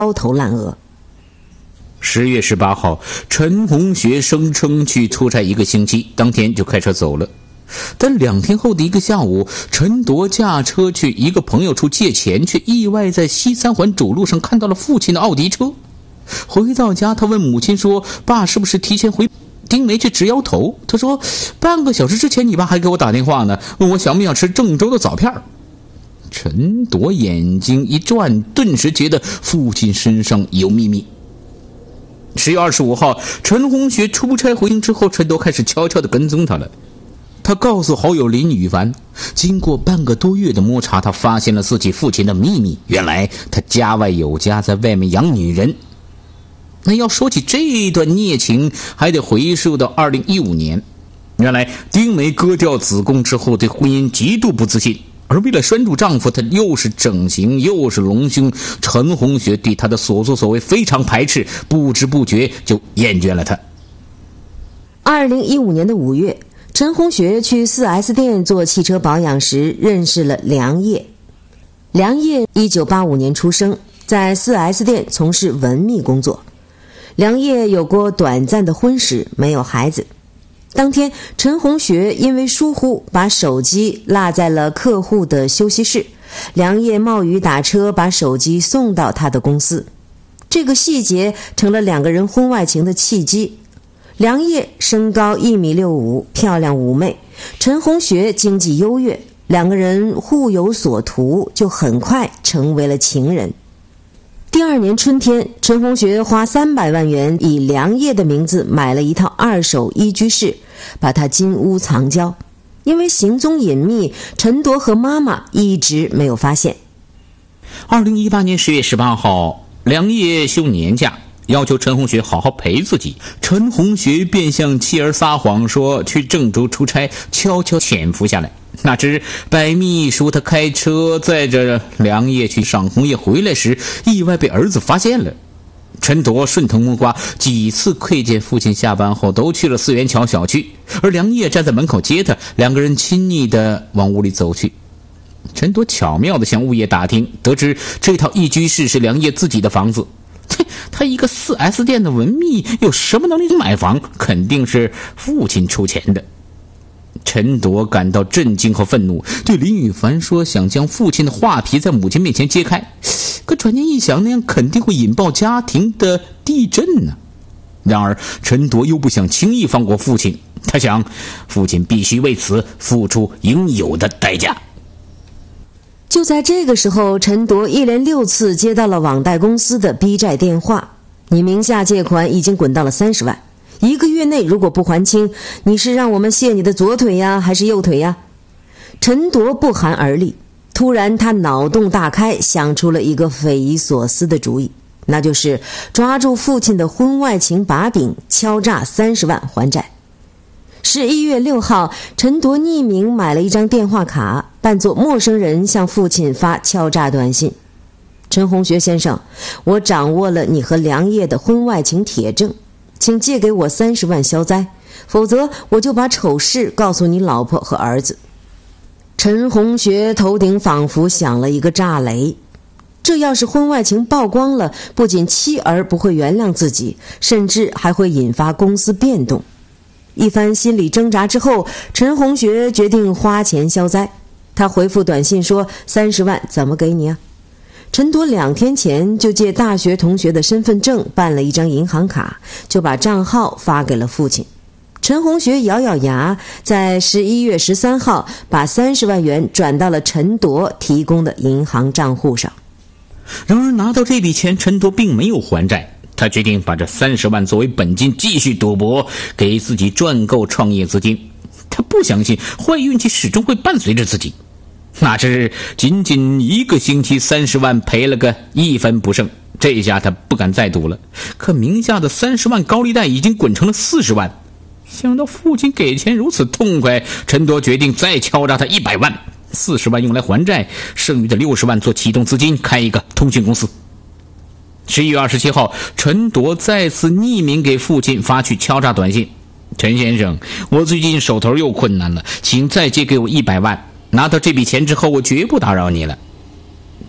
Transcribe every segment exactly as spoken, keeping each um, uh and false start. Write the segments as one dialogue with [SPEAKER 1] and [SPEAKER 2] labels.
[SPEAKER 1] 焦头烂额。
[SPEAKER 2] 十月十八号，陈红学声称去出差一个星期，当天就开车走了。但两天后的一个下午，陈铎驾车去一个朋友处借钱，却意外在西三环主路上看到了父亲的奥迪车。回到家，他问母亲说：“爸是不是提前回？”丁梅却直摇头。他说：“半个小时之前，你爸还给我打电话呢，问我想不想吃郑州的枣片。”陈铎眼睛一转，顿时觉得父亲身上有秘密。十月二十五号，陈红学出差回京之后，陈铎开始悄悄地跟踪他了。他告诉好友林羽凡，经过半个多月的摸查，他发现了自己父亲的秘密。原来他家外有家，在外面养女人。那要说起这段孽情，还得回溯到二零一五年。原来丁梅割掉子宫之后，对婚姻极度不自信，而为了拴住丈夫，她又是整形又是隆胸。陈红学对她的所作所为非常排斥，不知不觉就厌倦了她。
[SPEAKER 1] 二零一五年的五月，陈红学去 四 S 店做汽车保养时认识了梁烨。梁烨一九八五年出生，在 四 S 店从事文秘工作。梁烨有过短暂的婚史，没有孩子。当天，陈红学因为疏忽把手机落在了客户的休息室，梁烨冒雨打车把手机送到他的公司。这个细节成了两个人婚外情的契机。梁烨身高一米六五，漂亮妩媚；陈红学经济优越，两个人互有所图，就很快成为了情人。第二年春天，陈红学花三百万元以梁烨的名字买了一套二手一居室，把他金屋藏娇。因为行踪隐秘，陈铎和妈妈一直没有发现。
[SPEAKER 2] 二零一八年十月十八号，梁烨休年假，要求陈红学好好陪自己。陈红学便向妻儿撒谎说去郑州出差，悄悄潜伏下来。哪知百密一疏，他开车载着梁烨去赏红叶，回来时意外被儿子发现了。陈铎顺藤摸瓜，几次窥见父亲下班后都去了四元桥小区，而梁烨站在门口接他，两个人亲昵地往屋里走去。陈铎巧妙地向物业打听，得知这套一居室是梁烨自己的房子。他一个 四 S 店的文秘，有什么能力买房？肯定是父亲出钱的。陈铎感到震惊和愤怒，对林羽凡说想将父亲的画皮在母亲面前揭开，可转念一想，那样肯定会引爆家庭的地震呢。然而陈铎又不想轻易放过父亲，他想父亲必须为此付出应有的代价。
[SPEAKER 1] 就在这个时候，陈铎一连六次接到了网贷公司的逼债电话，你名下借款已经滚到了三十万，一个月内如果不还清，你是让我们卸你的左腿呀，还是右腿呀？陈铎不寒而栗，突然他脑洞大开，想出了一个匪夷所思的主意，那就是抓住父亲的婚外情把柄，敲诈三十万还债。十一月六号，陈铎匿名买了一张电话卡，扮作陌生人向父亲发敲诈短信：陈红学先生，我掌握了你和梁烨的婚外情铁证，请借给我三十万消灾，否则我就把丑事告诉你老婆和儿子。陈红学头顶仿佛响了一个炸雷，这要是婚外情曝光了，不仅妻儿不会原谅自己，甚至还会引发公司变动。一番心理挣扎之后，陈红学决定花钱消灾。他回复短信说：三十万怎么给你啊？陈铎两天前就借大学同学的身份证办了一张银行卡，就把账号发给了父亲。陈红学咬咬牙，在十一月十三号把三十万元转到了陈铎提供的银行账户上。
[SPEAKER 2] 然而拿到这笔钱，陈铎并没有还债，他决定把这三十万作为本金继续赌博，给自己赚够创业资金。他不相信坏运气始终会伴随着自己。哪知仅仅一个星期，三十万赔了个一分不剩，这下他不敢再赌了。可名下的三十万高利贷已经滚成了四十万。想到父亲给钱如此痛快，陈铎决定再敲诈他一百万，四十万用来还债，剩余的六十万做启动资金，开一个通讯公司。十一月二十七号，陈铎再次匿名给父亲发去敲诈短信：陈先生，我最近手头又困难了，请再借给我一百万，拿到这笔钱之后，我绝不打扰你了。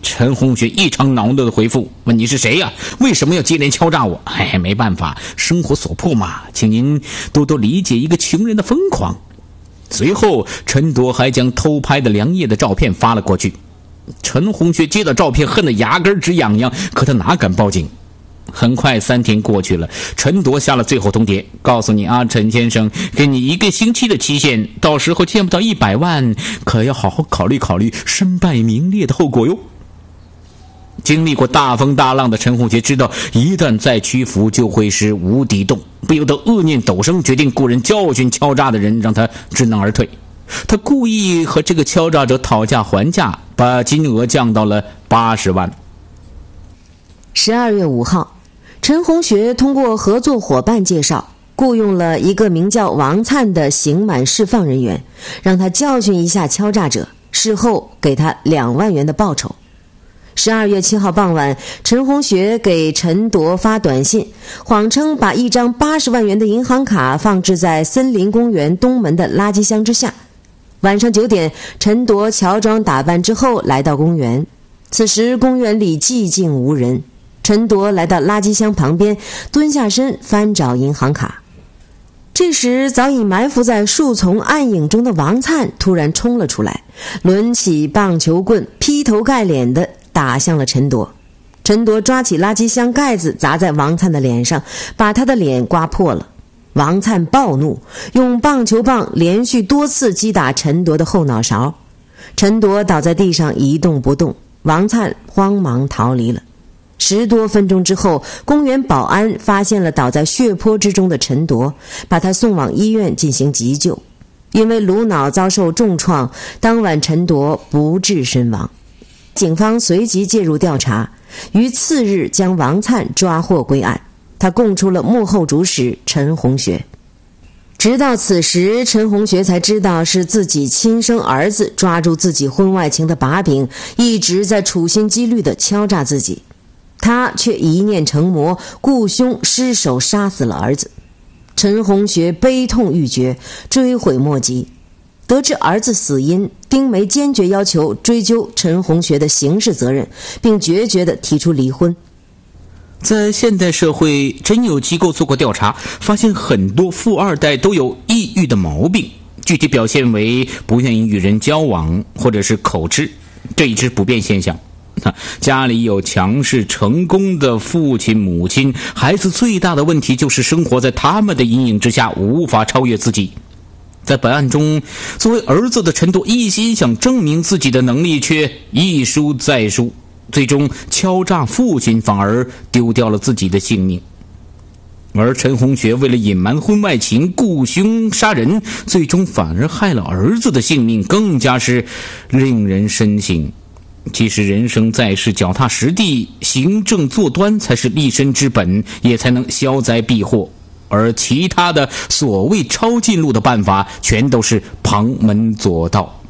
[SPEAKER 2] 陈红雪异常恼怒的回复，问你是谁呀、啊？为什么要接连敲诈我？哎，没办法，生活所迫嘛，请您多多理解一个穷人的疯狂。随后陈铎还将偷拍的梁烨的照片发了过去。陈红雪接到照片恨得牙根直痒痒，可他哪敢报警。很快三天过去了，陈铎下了最后通牒，告诉你啊，陈先生，给你一个星期的期限，到时候见不到一百万，可要好好考虑考虑身败名裂的后果哟。经历过大风大浪的陈红学知道，一旦再屈服就会是无底洞，不由得恶念陡生，决定雇人教训敲诈的人，让他知难而退。他故意和这个敲诈者讨价还价，把金额降到了八十万。
[SPEAKER 1] 十二月五号，陈红学通过合作伙伴介绍，雇佣了一个名叫王灿的刑满释放人员，让他教训一下敲诈者，事后给他两万元的报酬。十二月七号傍晚，陈红学给陈铎发短信，谎称把一张八十万元的银行卡放置在森林公园东门的垃圾箱之下。晚上九点，陈铎乔装打扮之后来到公园，此时公园里寂静无人。陈铎来到垃圾箱旁边，蹲下身翻找银行卡。这时早已埋伏在树丛暗影中的王灿突然冲了出来，抡起棒球棍，劈头盖脸地打向了陈铎。陈铎抓起垃圾箱盖子砸在王灿的脸上，把他的脸刮破了。王灿暴怒，用棒球棒连续多次击打陈铎的后脑勺。陈铎倒在地上一动不动，王灿慌忙逃离了。十多分钟之后，公园保安发现了倒在血泊之中的陈铎，把他送往医院进行急救。因为颅脑遭受重创，当晚陈铎不治身亡。警方随即介入调查，于次日将王灿抓获归案。他供出了幕后主使陈红学。直到此时，陈红学才知道是自己亲生儿子抓住自己婚外情的把柄，一直在处心积虑地敲诈自己。他却一念成魔，雇凶失手杀死了儿子。陈红学悲痛欲绝，追悔莫及。得知儿子死因，丁梅坚决要求追究陈红学的刑事责任，并决绝地提出离婚。
[SPEAKER 2] 在现代社会，真有机构做过调查，发现很多富二代都有抑郁的毛病，具体表现为不愿意与人交往，或者是口吃，这一直普遍现象。家里有强势成功的父亲母亲，孩子最大的问题就是生活在他们的阴影之下，无法超越自己。在本案中，作为儿子的陈铎一心想证明自己的能力，却一输再输，最终敲诈父亲，反而丢掉了自己的性命。而陈红学为了隐瞒婚外情，雇凶杀人，最终反而害了儿子的性命，更加是令人深省。其实人生在世，脚踏实地，行正坐端才是立身之本，也才能消灾避祸。而其他的所谓抄近路的办法，全都是旁门左道。